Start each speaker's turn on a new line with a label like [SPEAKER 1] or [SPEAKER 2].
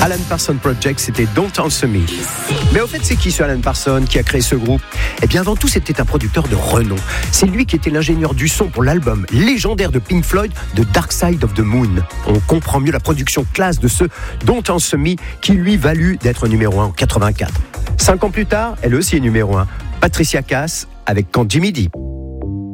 [SPEAKER 1] Alan Parsons Project, c'était Don't Answer Me. Mais au fait, c'est qui ce Alan Parsons qui a créé ce groupe ? Eh bien, avant tout, c'était un producteur de renom. C'est lui qui était l'ingénieur du son pour l'album légendaire de Pink Floyd, The Dark Side of the Moon. On comprend mieux la production classe de ce Don't Answer Me qui lui valut d'être numéro 1 en 84. 5 ans plus tard, elle aussi est numéro 1. Patricia Cass avec Quand Jimmy dit.